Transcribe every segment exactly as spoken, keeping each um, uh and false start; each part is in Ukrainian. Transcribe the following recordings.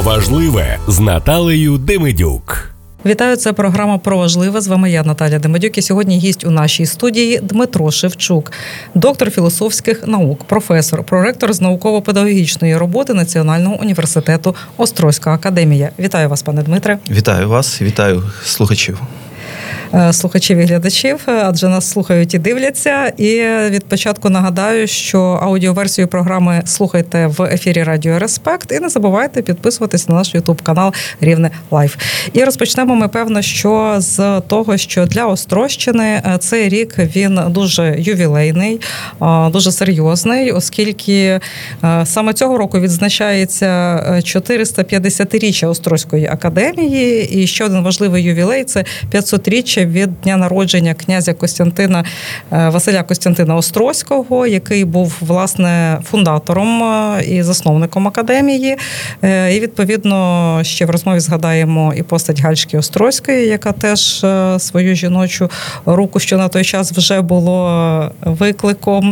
Важливе з Наталею Демидюк. Вітаю, це програма «Про важливе». З вами я, Наталя Демидюк. І сьогодні гість у нашій студії Дмитро Шевчук, доктор філософських наук, професор, проректор з науково-педагогічної роботи Національного університету Острозька академія. Вітаю вас, пане Дмитре. Вітаю вас, вітаю слухачів. Слухачів і глядачів, адже нас слухають і дивляться. І від початку нагадаю, що аудіоверсію програми слухайте в ефірі Радіо Респект. І не забувайте підписуватись на наш ютуб-канал Рівне Лайф. І розпочнемо ми, певно, що з того, що для Острозьчини цей рік він дуже ювілейний, дуже серйозний, оскільки саме цього року відзначається чотириста-п'ятдесятиріччя Острозької академії. І ще один важливий ювілей – це п'ятсотріччя від дня народження князя Костянтина Василя Костянтина Острозького, який був, власне, фундатором і засновником академії. І, відповідно, ще в розмові згадаємо і постать Гальшки Острозької, яка теж свою жіночу руку, що на той час вже було викликом,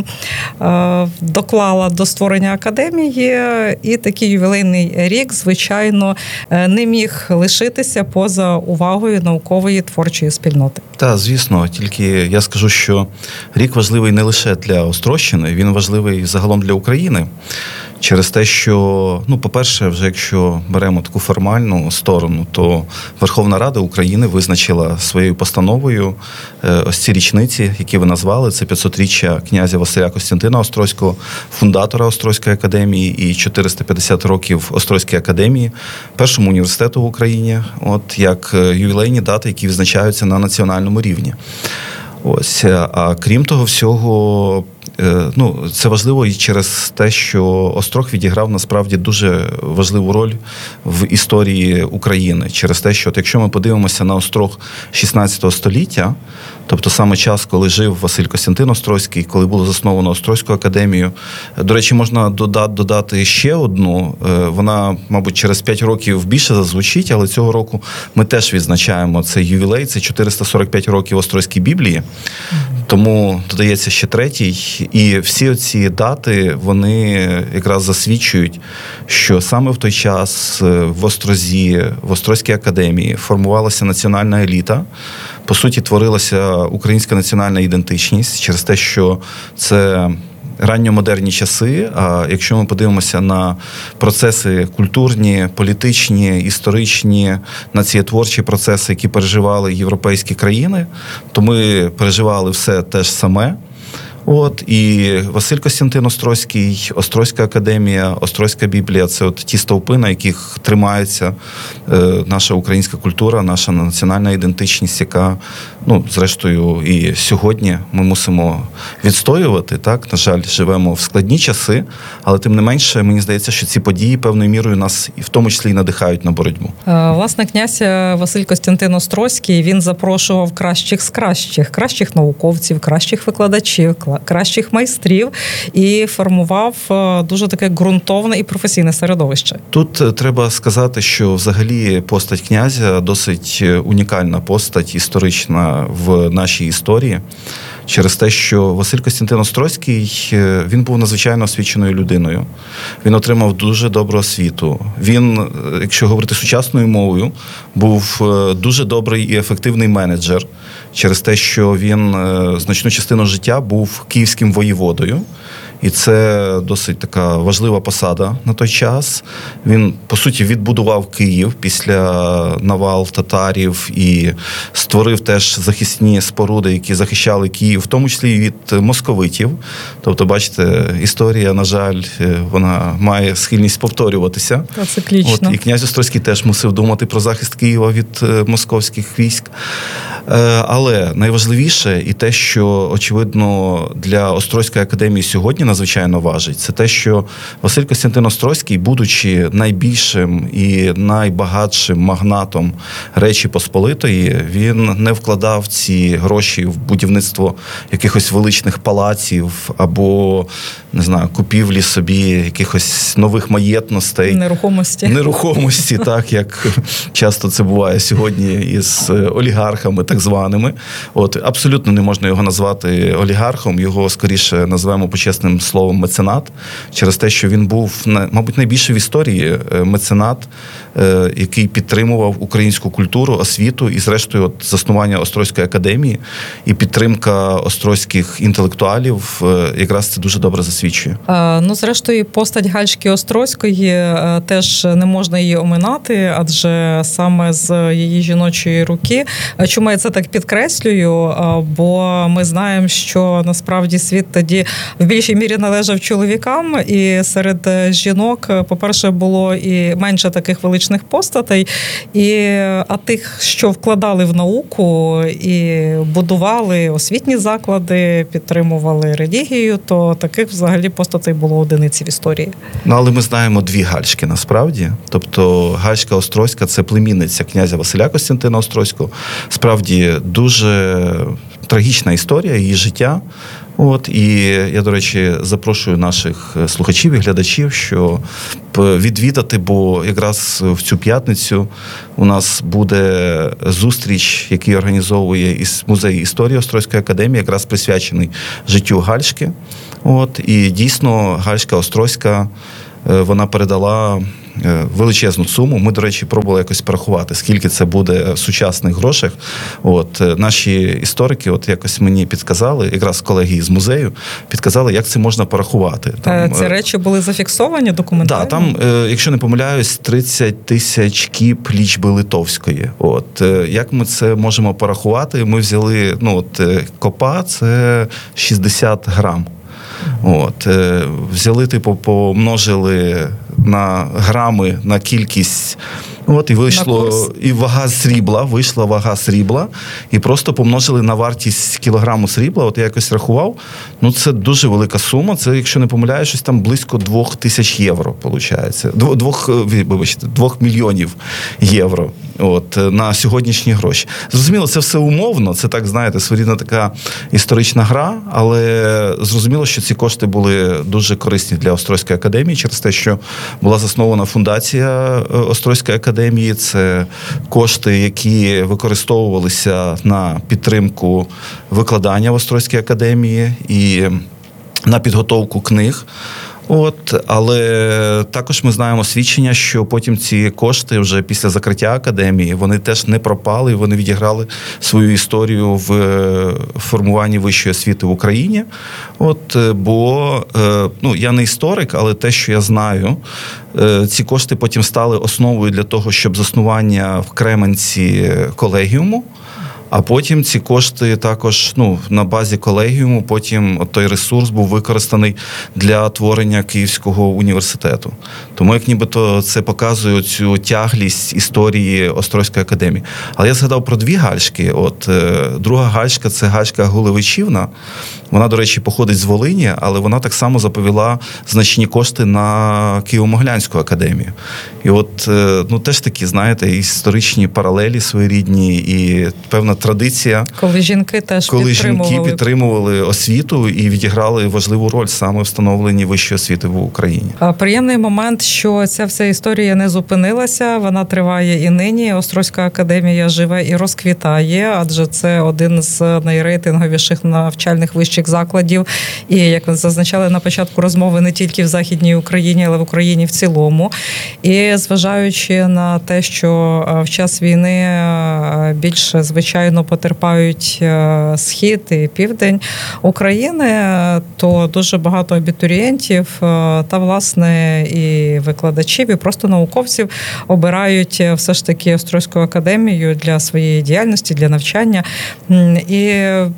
доклала до створення академії. І такий ювілейний рік, звичайно, не міг лишитися поза увагою наукової творчої спільноти. Так, звісно, тільки я скажу, що рік важливий не лише для Острозьчини, він важливий загалом для України. Через те, що, ну, по-перше, вже якщо беремо таку формальну сторону, то Верховна Рада України визначила своєю постановою ось ці річниці, які ви назвали, це п'ятсотріччя князя Василя Костянтина Острозького, фундатора Острозької академії, і чотириста п'ятдесят років Острозької академії, першому університету в Україні, от як ювілейні дати, які відзначаються на національному рівні. Ось, а крім того всього, ну, це важливо і через те, що Острог відіграв насправді дуже важливу роль в історії України. Через те, що от якщо ми подивимося на Острог шістнадцятого століття, тобто саме час, коли жив Василь Костянтин Острозький, коли було засновано Острозьку академію. До речі, можна додати, додати ще одну. Вона, мабуть, через п'ять років більше зазвучить, але цього року ми теж відзначаємо цей ювілей. Це чотириста сорок п'ять років Острозькій Біблії. Тому додається ще третій. І всі оці дати, вони якраз засвідчують, що саме в той час в Острозі, в Острозькій академії формувалася національна еліта. По суті, творилася українська національна ідентичність через те, що це ранньомодерні часи. А якщо ми подивимося на процеси культурні, політичні, історичні, націєтворчі процеси, які переживали європейські країни, то ми переживали все те ж саме. От, і Василь Костянтин Острозький, Острозька академія, Острозька Біблія – це от ті стовпи, на яких тримається е, наша українська культура, наша національна ідентичність, яка, ну, зрештою, і сьогодні ми мусимо відстоювати. Так, на жаль, живемо в складні часи, але тим не менше, мені здається, що ці події певною мірою нас і в тому числі і надихають на боротьбу. Власне, князь Василь Костянтин Острозький, він запрошував кращих з кращих, кращих науковців, кращих викладачів, кращих майстрів і формував дуже таке ґрунтовне і професійне середовище. Тут треба сказати, що взагалі постать князя досить унікальна постать історична в нашій історії. Через те, що Василь Костянтин Острозький, він був надзвичайно освіченою людиною. Він отримав дуже добру освіту. Він, якщо говорити сучасною мовою, був дуже добрий і ефективний менеджер. Через те, що він значну частину життя був київським воєводою. І це досить така важлива посада на той час. Він, по суті, відбудував Київ після навал татарів і створив теж захисні споруди, які захищали Київ, в тому числі і від московитів. Тобто, бачите, історія, на жаль, вона має схильність повторюватися. Циклічно. От, і князь Острозький теж мусив думати про захист Києва від московських військ. Але найважливіше і те, що, очевидно, для Острозької академії сьогодні надзвичайно важить, це те, що Василь Костянтин Острозький, будучи найбільшим і найбагатшим магнатом Речі Посполитої, він не вкладав ці гроші в будівництво якихось величних палаців або, не знаю, купівлі собі якихось нових маєтностей. Нерухомості. Нерухомості, так, як часто це буває сьогодні із олігархами, так так званими. От, абсолютно не можна його назвати олігархом, його скоріше називаємо почесним словом меценат, через те, що він був, мабуть, найбільший в історії меценат, який підтримував українську культуру, освіту і, зрештою, от, заснування Острозької академії і підтримка острозьких інтелектуалів якраз це дуже добре засвідчує. А, ну, зрештою, постать Гальшки Острозької теж не можна її оминати, адже саме з її жіночої руки. Чому я це так підкреслюю? Бо ми знаємо, що насправді світ тоді в більшій мірі належав чоловікам, і серед жінок, по-перше, було і менше таких величних постатей, і, а тих, що вкладали в науку і будували освітні заклади, підтримували релігію, то таких взагалі постатей було одиниці в історії. Ну, але ми знаємо дві Гальшки насправді. Тобто Гальшка Острозька – це племінниця князя Василя Костянтина Острозького. Справді дуже трагічна історія її життя. От, і я, до речі, запрошую наших слухачів і глядачів, що відвідати, бо якраз в цю п'ятницю у нас буде зустріч, який організовує музей історії Острозької академії, якраз присвячений життю Гальшки. От, і дійсно Гальшка Острозька, вона передала величезну суму. Ми, до речі, пробували якось порахувати, скільки це буде в сучасних грошах. От, наші історики от якось мені підказали, якраз колеги з музею, підказали, як це можна порахувати. Там, ці речі були зафіксовані документально? Так, там, якщо не помиляюсь, тридцять тисяч кіп лічби литовської. От, як ми це можемо порахувати? Ми взяли, ну, от, копа – це шістдесят грам. От, взяли, типу, помножили на грами, на кількість, от, і вийшло, і вага срібла, вийшла вага срібла, і просто помножили на вартість кілограму срібла, от я якось рахував, ну це дуже велика сума, це, якщо не помиляюсь, щось там близько двох тисяч євро, виходить, двох, вибачте, двох мільйонів євро. От, на сьогоднішні гроші. Зрозуміло, це все умовно, це так, знаєте, своєрідна така історична гра, але зрозуміло, що ці кошти були дуже корисні для Острозької академії через те, що була заснована фундація Острозької академії. Це кошти, які використовувалися на підтримку викладання в Острозькій академії і на підготовку книг. От, але також ми знаємо свідчення, що потім ці кошти вже після закриття академії, вони теж не пропали, вони відіграли свою історію в формуванні вищої освіти в Україні. От, бо, ну, я не історик, але те, що я знаю, ці кошти потім стали основою для того, щоб заснування в Кременці колегіуму. А потім ці кошти також, ну, на базі колегіуму, потім той ресурс був використаний для творення Київського університету. Тому як нібито це показує цю тяглість історії Острозької академії. Але я згадав про дві Гальшки. От, друга Гальшка – це Гальшка Гулевичівна. Вона, до речі, походить з Волині, але вона так само заповіла значні кошти на Києво-Могилянську академію. І от, ну, теж такі, знаєте, історичні паралелі своєрідні і певна традиція. Коли жінки теж коли підтримували. жінки підтримували освіту і відіграли важливу роль саме в встановленні вищої освіти в Україні. Приємний момент, що ця вся історія не зупинилася, вона триває і нині. Острозька академія живе і розквітає, адже це один з найрейтинговіших навчальних вищих закладів. І, як ви зазначали на початку розмови, не тільки в Західній Україні, але в Україні в цілому. І зважаючи на те, що в час війни більше, звичайно, потерпають Схід і Південь України, то дуже багато абітурієнтів та, власне, і викладачів, і просто науковців обирають все ж таки Острозьку академію для своєї діяльності, для навчання. І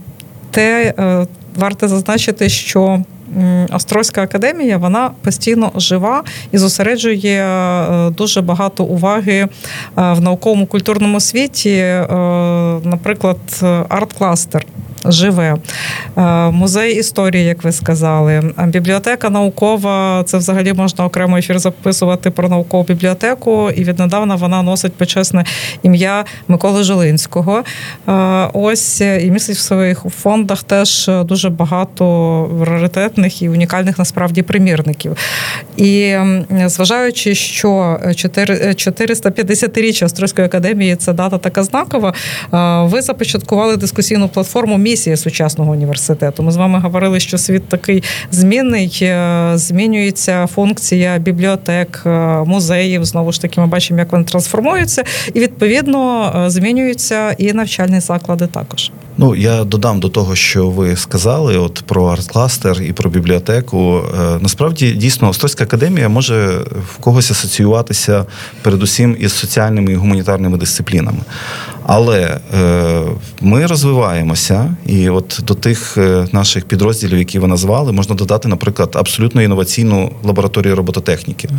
те, варто зазначити, що Острозька академія, вона постійно жива і зосереджує дуже багато уваги в науковому культурному світі, наприклад, арт-кластер. живе. Музей історії, як ви сказали. Бібліотека наукова, це взагалі можна окремо ефір записувати про наукову бібліотеку, і віднедавна вона носить почесне ім'я Миколи Жилинського. Ось, і містить в своїх фондах теж дуже багато раритетних і унікальних насправді примірників. І зважаючи, що чотириста п'ятдесятиріччя Острозької академії – це дата така знакова, ви започаткували дискусійну платформу «Місія сучасного університету». Ми з вами говорили, що світ такий змінний, змінюється функція бібліотек, музеїв, знову ж таки ми бачимо, як вони трансформуються, і відповідно змінюються і навчальні заклади також. Ну, я додам до того, що ви сказали, от про арт-кластер і про бібліотеку. Насправді, дійсно, Острозька академія може в когось асоціюватися передусім із соціальними і гуманітарними дисциплінами. Але е, ми розвиваємося, і от до тих наших підрозділів, які ви назвали, можна додати, наприклад, абсолютно інноваційну лабораторію робототехніки.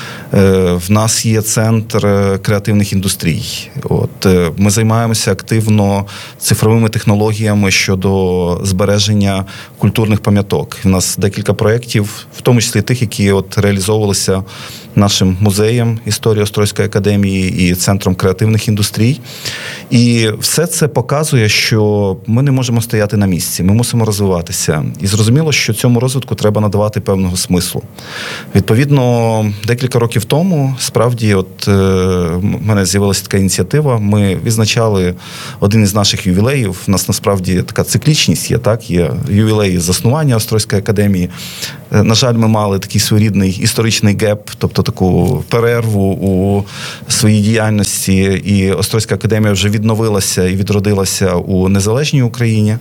Е, в нас є центр креативних індустрій. От, е, ми займаємося активно цифровими технологіями щодо збереження культурних пам'яток. У нас декілька проєктів, в тому числі тих, які от реалізовувалися нашим музеєм історії Острозької академії і Центром креативних індустрій. І все це показує, що ми не можемо стояти на місці, ми мусимо розвиватися. І зрозуміло, що цьому розвитку треба надавати певного смислу. Відповідно, декілька років тому, справді, от е, в мене з'явилася така ініціатива, ми відзначали один із наших ювілеїв. У нас насправді така циклічність є, так? Є ювілеї заснування Острозької академії. Е, на жаль, ми мали такий своєрідний історичний геп, тобто таку перерву у своїй діяльності, і Острозька академія вже відновилася і відродилася у незалежній Україні.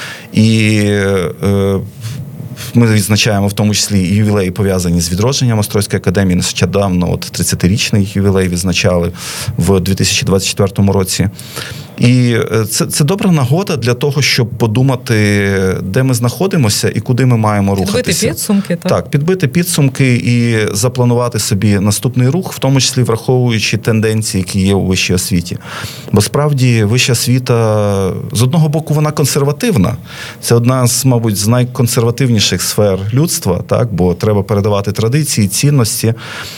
І е, ми відзначаємо в тому числі і ювілеї, пов'язані з відродженням Острозької академії. Нещодавно от тридцятирічний ювілей відзначали в дві тисячі двадцять четвертому році. І це, це добра нагода для того, щоб подумати, де ми знаходимося і куди ми маємо рухатися. Підбити підсумки, так? Так, підбити підсумки і запланувати собі наступний рух, в тому числі враховуючи тенденції, які є у вищій освіті. Бо справді вища освіта, з одного боку, вона консервативна. Це одна з, мабуть, з найконсервативніших сфер людства, так, бо треба передавати традиції, цінності.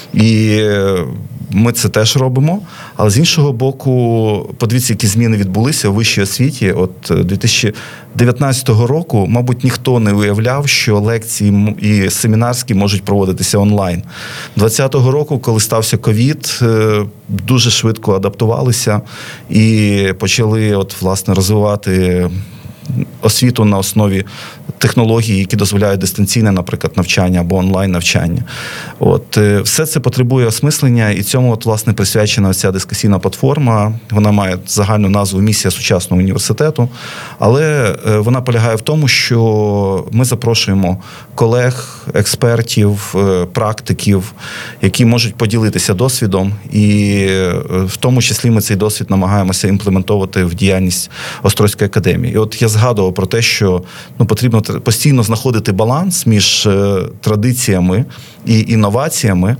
І ми це теж робимо, але з іншого боку, подивіться, які зміни відбулися у вищій освіті. От дві тисячі дев'ятнадцятого року, мабуть, ніхто не уявляв, що лекції і семінарські можуть проводитися онлайн. двадцятого року, коли стався ковід, дуже швидко адаптувалися і почали, от, власне, розвивати освіту на основі технологій, які дозволяють дистанційне, наприклад, навчання або онлайн-навчання. От, все це потребує осмислення, і цьому, от, власне, присвячена ця дискусійна платформа. Вона має загальну назву «Місія сучасного університету», але вона полягає в тому, що ми запрошуємо колег, експертів, практиків, які можуть поділитися досвідом, і в тому числі ми цей досвід намагаємося імплементовувати в діяльність Острозької академії. І от я згадував про те, що ну, потрібно постійно знаходити баланс між традиціями і інноваціями,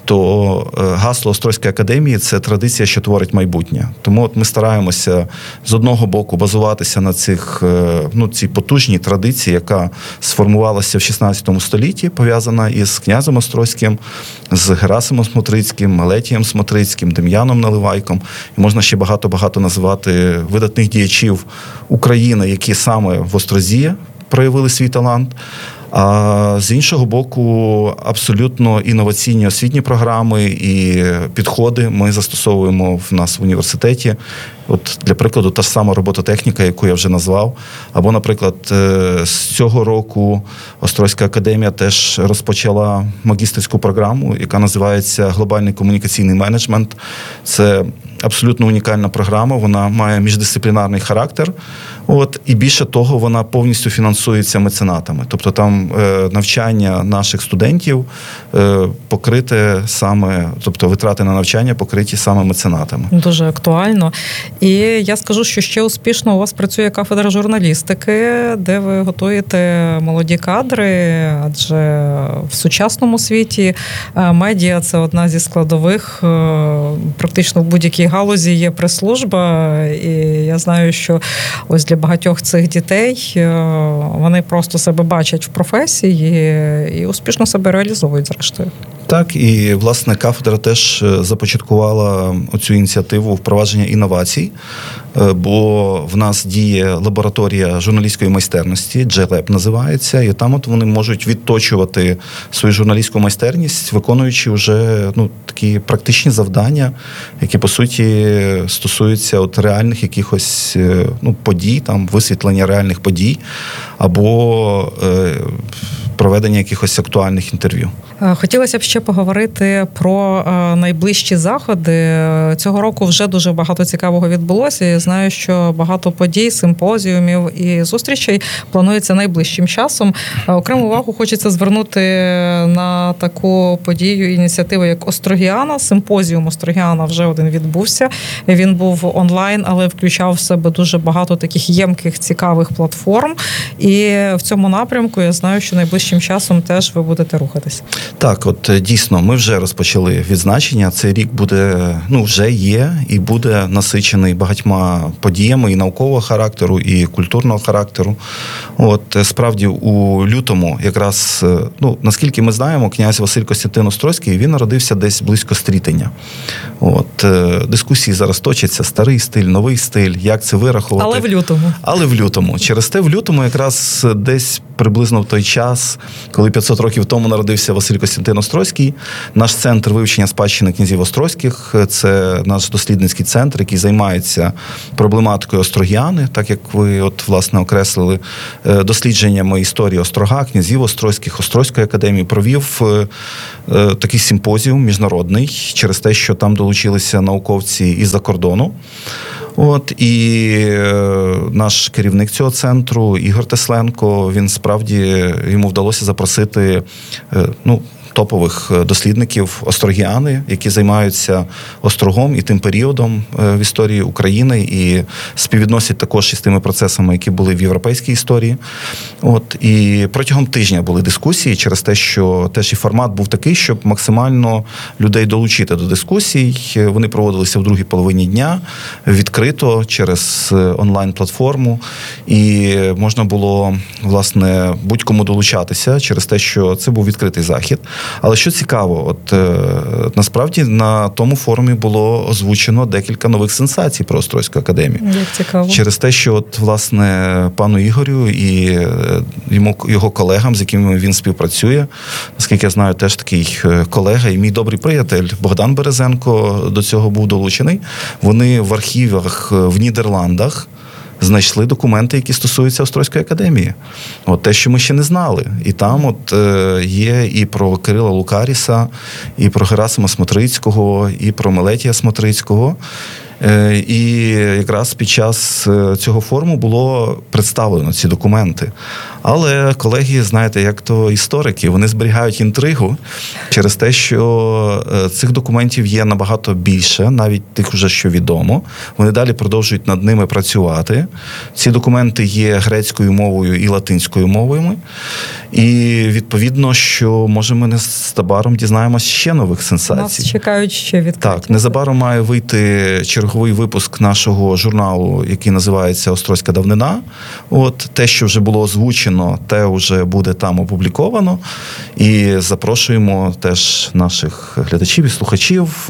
то гасло Острозької академії – це традиція, що творить майбутнє. Тому от ми стараємося з одного боку базуватися на цих, ну, цій потужній традиції, яка сформувалася в шістнадцятому столітті, пов'язана із князем Острозьким, з Герасимом Смотрицьким, Мелетієм Смотрицьким, Дем'яном Наливайком. І можна ще багато-багато називати видатних діячів України, які саме в Острозі проявили свій талант. А з іншого боку, абсолютно інноваційні освітні програми і підходи ми застосовуємо в нас в університеті. От, для прикладу, та ж сама робототехніка, яку я вже назвав. Або, наприклад, з цього року Острозька академія теж розпочала магістерську програму, яка називається «Глобальний комунікаційний менеджмент». Це абсолютно унікальна програма, вона має міждисциплінарний характер. От, і більше того, вона повністю фінансується меценатами. Тобто там е, навчання наших студентів е, покрите саме, тобто витрати на навчання покриті саме меценатами. Дуже актуально. І я скажу, що ще успішно у вас працює кафедра журналістики, де ви готуєте молоді кадри, адже в сучасному світі медіа – це одна зі складових практично в будь-якій галузі є прес-служба, і я знаю, що ось для багатьох цих дітей вони просто себе бачать в професії і успішно себе реалізовують зрештою. Так, і, власне, кафедра теж започаткувала оцю ініціативу впровадження інновацій, бо в нас діє лабораторія журналістської майстерності, джей леб називається, і там от вони можуть відточувати свою журналістську майстерність, виконуючи вже ну, такі практичні завдання, які, по суті, стосуються от реальних якихось ну, подій, там, висвітлення реальних подій, або е, проведення якихось актуальних інтерв'ю. Хотілося б ще поговорити про найближчі заходи. Цього року вже дуже багато цікавого відбулося. Я знаю, що багато подій, симпозіумів і зустрічей планується найближчим часом. Окрему увагу хочеться звернути на таку подію, ініціативу, як Острогіана. Симпозіум Острогіана вже один відбувся. Він був онлайн, але включав в себе дуже багато таких ємких, цікавих платформ. І в цьому напрямку я знаю, що найближчим часом теж ви будете рухатись. Так, от дійсно, ми вже розпочали відзначення. Цей рік буде, ну, вже є і буде насичений багатьма подіями і наукового характеру, і культурного характеру. От справді у лютому, якраз, ну, наскільки ми знаємо, князь Василь Костянтин Острозький, він народився десь близько Стрітиня. От дискусії зараз точаться: старий стиль, новий стиль, як це вирахувати. Але в лютому. Але в лютому. Через те в лютому якраз десь приблизно в той час, коли п'ятсот років тому народився Василь Костянтин Острозький, наш центр вивчення спадщини князів Острозьких, це наш дослідницький центр, який займається проблематикою Острогіани, так як ви от, власне, окреслили, дослідженнями історії Острога, князів Острозьких, Острозької академії, провів такий симпозіум міжнародний через те, що там долучилися науковці із-за кордону. От, і е, наш керівник цього центру, Ігор Тесленко, він справді, йому вдалося запросити, е, ну, топових дослідників Острогіани, які займаються Острогом і тим періодом в історії України і співвідносять також із тими процесами, які були в європейській історії. От, і протягом тижня були дискусії через те, що теж і формат був такий, щоб максимально людей долучити до дискусій. Вони проводилися в другій половині дня, відкрито через онлайн-платформу, і можна було, власне, будь-кому долучатися через те, що це був відкритий захід. Але що цікаво, от е, насправді на тому форумі було озвучено декілька нових сенсацій про Острозьку академію. Як цікаво. Через те, що от, власне, пану Ігорю і йому, його колегам, з якими він співпрацює, наскільки я знаю, теж такий колега і мій добрий приятель Богдан Березенко до цього був долучений. Вони в архівах в Нідерландах знайшли документи, які стосуються Острозької академії. От те, що ми ще не знали. І там от е, є і про Кирила Лукаріса, і про Герасима Смотрицького, і про Мелетія Смотрицького. Е, і якраз під час цього форуму було представлено ці документи. Але колеги, знаєте, як то історики, вони зберігають інтригу через те, що цих документів є набагато більше, навіть тих уже, що відомо. Вони далі продовжують над ними працювати. Ці документи є грецькою мовою і латинською мовами. І відповідно, що, може, ми незабаром дізнаємося ще нових сенсацій. Нас чекають ще відкриті. Так, незабаром має вийти черговий випуск нашого журналу, який називається «Острозька давнина». От, те, що вже було озвучено, те вже буде там опубліковано. І запрошуємо теж наших глядачів і слухачів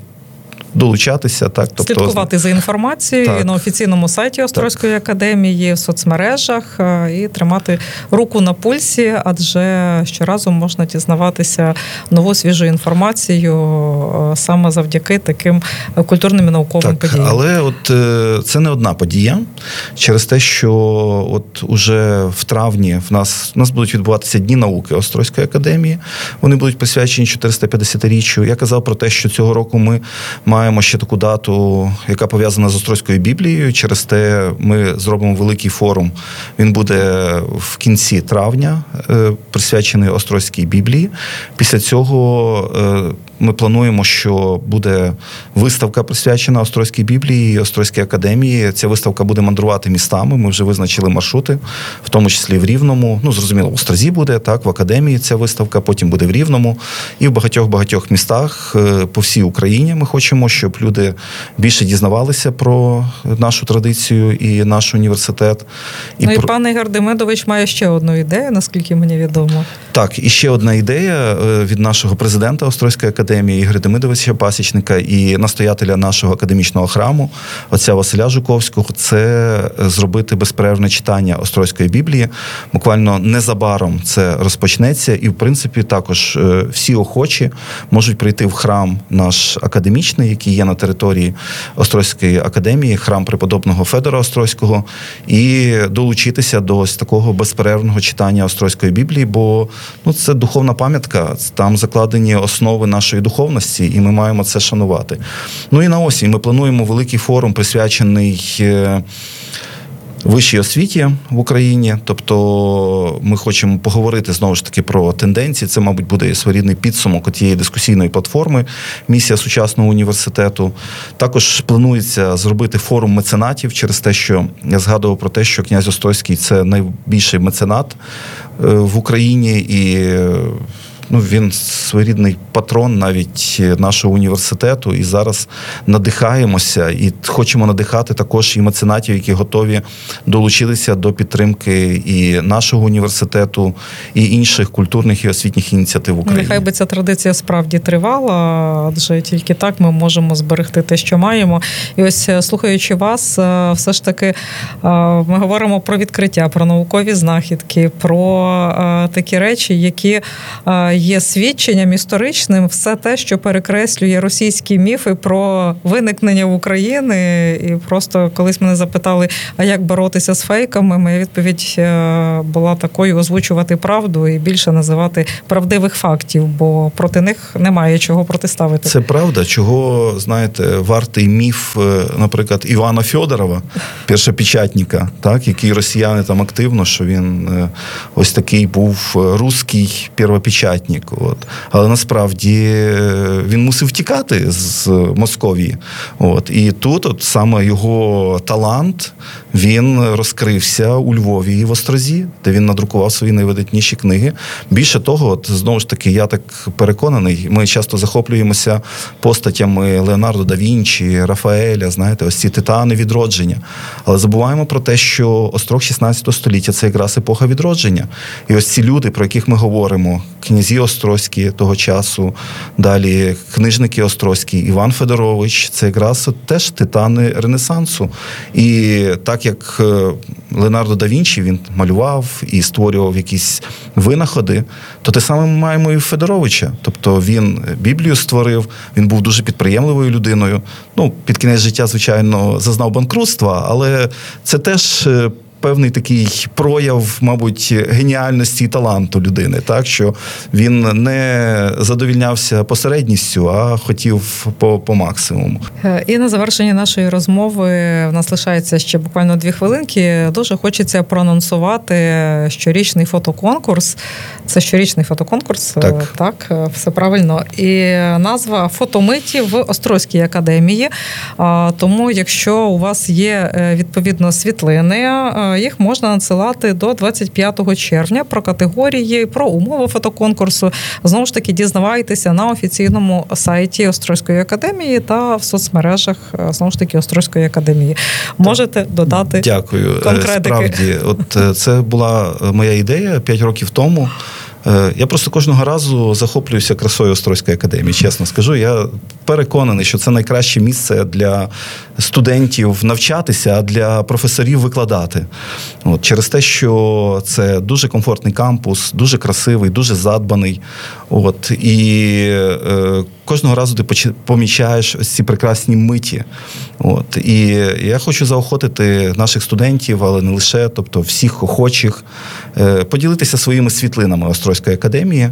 долучатися. Так, тобто, слідкувати за інформацією так. на офіційному сайті Острозької так. академії, в соцмережах і тримати руку на пульсі, адже щоразу можна дізнаватися нову свіжу інформацію саме завдяки таким культурним і науковим так, подіям. Але от це не одна подія. Через те, що от уже в травні в нас, в нас будуть відбуватися Дні науки Острозької академії. Вони будуть присвячені чотиристоп'ятдесятиріччю. Я казав про те, що цього року ми маємо ще таку дату, яка пов'язана з Острозькою Біблією. Через те ми зробимо великий форум. Він буде в кінці травня, присвячений Острозькій Біблії. Після цього ми плануємо, що буде виставка присвячена Острозькій Біблії, Острозькій академії. Ця виставка буде мандрувати містами. Ми вже визначили маршрути, в тому числі в Рівному. Ну, зрозуміло, в Острозі буде, так, в академії ця виставка, потім буде в Рівному і в багатьох-багатьох містах по всій Україні. Ми хочемо, щоб люди більше дізнавалися про нашу традицію і наш університет. І ну і про... пан Ігор Демидович має ще одну ідею, наскільки мені відомо. Так, і ще одна ідея від нашого президента Острозької академії Ігоря Демидовича Пасічника і настоятеля нашого академічного храму, отця Василя Жуковського, це зробити безперервне читання Острозької Біблії. Буквально незабаром це розпочнеться, і, в принципі, також всі охочі можуть прийти в храм наш академічний, який є на території Острозької академії, храм преподобного Федора Острозького, і долучитися до ось такого безперервного читання Острозької Біблії, бо ну, це духовна пам'ятка, там закладені основи нашої духовності, і ми маємо це шанувати. Ну і на осінь ми плануємо великий форум, присвячений вищій освіті в Україні, тобто ми хочемо поговорити знову ж таки про тенденції, це, мабуть, буде своєрідний підсумок тієї дискусійної платформи «Місія сучасного університету». Також планується зробити форум меценатів через те, що я згадував про те, що князь Острозький – це найбільший меценат в Україні, і ну, він своєрідний патрон навіть нашого університету, і зараз надихаємося і хочемо надихати також і меценатів, які готові долучитися до підтримки і нашого університету, і інших культурних і освітніх ініціатив в Україні. Нехай би ця традиція справді тривала, адже тільки так ми можемо зберегти те, що маємо. І ось, слухаючи вас, все ж таки ми говоримо про відкриття, про наукові знахідки, про такі речі, які є свідченням історичним, все те, що перекреслює російські міфи про виникнення України. І просто колись мене запитали, а як боротися з фейками, моя відповідь була такою: озвучувати правду і більше називати правдивих фактів, бо проти них немає чого протиставити. Це правда, чого, знаєте, вартий міф, наприклад, Івана Фьодорова, першопечатника, так, який росіяни там активно, що він ось такий був русський первопечатник. От. Але насправді він мусив втікати з Московії. От. І тут от саме його талант, він розкрився у Львові і в Острозі, де він надрукував свої найвидатніші книги. Більше того, от, знову ж таки, я так переконаний, ми часто захоплюємося постатями Леонардо да Вінчі, Рафаеля, знаєте, ось ці титани відродження. Але забуваємо про те, що Острог шістнадцятого століття – це якраз епоха відродження. І ось ці люди, про яких ми говоримо, князі Острозькі того часу, далі книжники Острозькі, Іван Федорович, це якраз теж титани Ренесансу. І так як Леонардо да Вінчі, він малював і створював якісь винаходи, то те саме ми маємо і в Федоровича. Тобто він Біблію створив, він був дуже підприємливою людиною. Ну, під кінець життя, звичайно, зазнав банкрутства, але це теж певний такий прояв, мабуть, геніальності і таланту людини, так, що він не задовільнявся посередністю, а хотів по, по максимуму. І на завершення нашої розмови в нас лишається ще буквально дві хвилинки. Дуже хочеться проанонсувати щорічний фотоконкурс. Це щорічний фотоконкурс, так, так, все правильно. І назва «Фотомиті в Острозькій академії». Тому, якщо у вас є, відповідно, світлини, їх можна надсилати до двадцять п'ятого червня про категорії, про умови фотоконкурсу. Знову ж таки, дізнавайтеся на офіційному сайті Острозької академії та в соцмережах, знову ж таки, Острозької академії. Можете додати Дякую. конкретики. Справді, от це була моя ідея п'ять років тому. Я просто кожного разу захоплююся красою Острозької академії, чесно скажу. Я переконаний, що це найкраще місце для студентів навчатися, а для професорів викладати. От, через те, що це дуже комфортний кампус, дуже красивий, дуже задбаний. От, і е, кожного разу ти помічаєш ось ці прекрасні миті. От, і я хочу заохотити наших студентів, але не лише, тобто всіх охочих, е, поділитися своїми світлинами Острозької академії.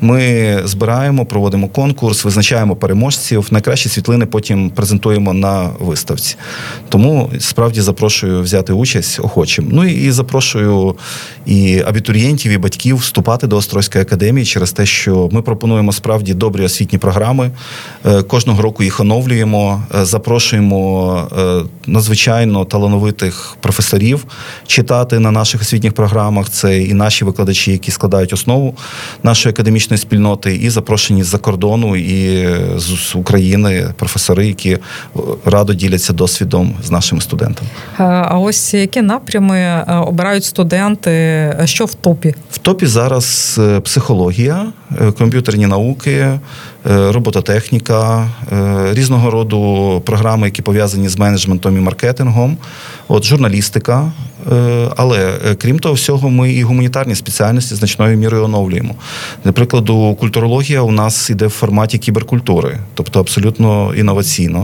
Ми збираємо, проводимо конкурс, визначаємо переможців. Найкращі світлини потім презентуємо на виставці. Тому справді запрошую взяти участь охочим. Ну і запрошую і абітурієнтів, і батьків вступати до Острозької академії через те, що ми пропонуємо справді добрі освітні програми, Кожного року їх оновлюємо, запрошуємо надзвичайно талановитих професорів читати на наших освітніх програмах. Це і наші викладачі, які складають основу нашої академічної спільноти, і запрошені з-за кордону, і з України професори, які радо діляться досвідом з нашими студентами. А ось які напрями обирають студенти, що в топі? В топі зараз психологія, комп'ютерні науки, робототехніка, різного роду програми, які пов'язані з менеджментом і маркетингом, от журналістика. Але крім того всього, ми і гуманітарні спеціальності значною мірою оновлюємо. Наприклад, культурологія у нас іде в форматі кіберкультури, тобто абсолютно інноваційно.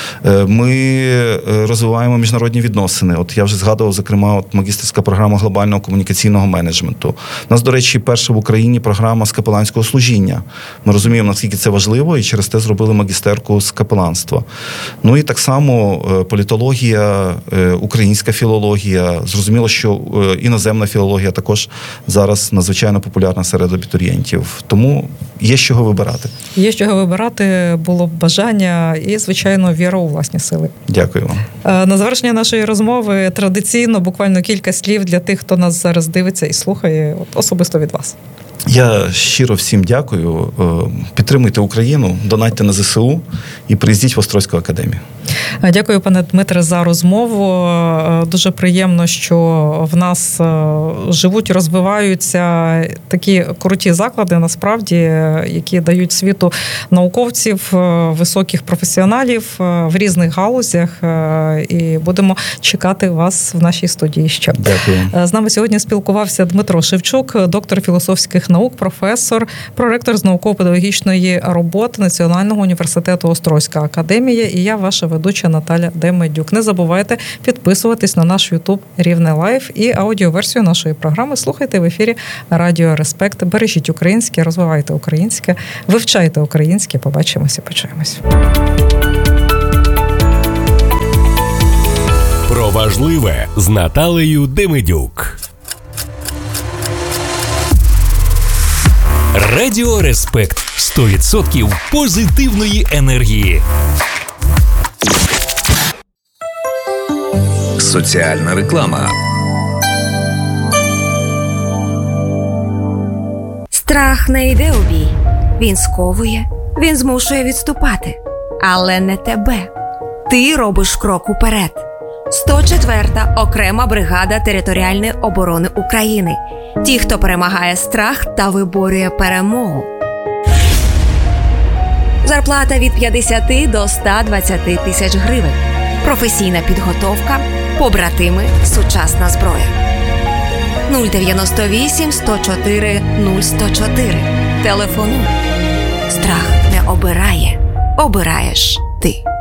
Ми розвиваємо міжнародні відносини. От я вже згадував, зокрема, от магістерська програма глобального комунікаційного менеджменту. У нас, до речі, перша в Україні програма з капеланського служіння. Ми розуміємо, наскільки це важливо, і через те зробили магістерку з капеланства. Ну і так само політологія, українська філологія. Зрозуміло, що іноземна філологія також зараз надзвичайно популярна серед абітурієнтів. Тому є з чого вибирати. Є з чого вибирати, було б бажання і, звичайно, віра у власні сили. Дякую вам. На завершення нашої розмови традиційно буквально кілька слів для тих, хто нас зараз дивиться і слухає, от особисто від вас. Я щиро всім дякую. Підтримуйте Україну, донатьте на зе се у і приїздіть в Острозьку академію. Дякую, пане Дмитре, за розмову. Дуже приємно, що в нас живуть, розвиваються такі круті заклади, насправді, які дають світу науковців, високих професіоналів в різних галузях. І будемо чекати вас в нашій студії ще. Дякую. З нами сьогодні спілкувався Дмитро Шевчук, доктор філософських наук, професор, проректор з науково-педагогічної роботи Національного університету Острозька академія. І я, ваша ведуча Наталя Демидюк. Не забувайте підписуватись на наш YouTube Рівне Лайв і аудіоверсію нашої програми слухайте в ефірі Радіо Респект. Бережіть українське, розвивайте українське, вивчайте українське. Побачимося, почуємось. Про важливе з Наталею Демидюк. Радіо Респект. сто відсотків позитивної енергії. Соціальна реклама. Страх не йде у бій. Він сковує, він змушує відступати. Але не тебе. Ти робиш крок уперед. сто четверта окрема бригада територіальної оборони України. Ті, хто перемагає страх та виборює перемогу. Зарплата від п'ятдесят до ста двадцяти тисяч гривень. Професійна підготовка, побратими, сучасна зброя. нуль дев'яносто вісім сто чотири нуль сто чотири. Телефонуй. Страх не обирає. Обираєш ти.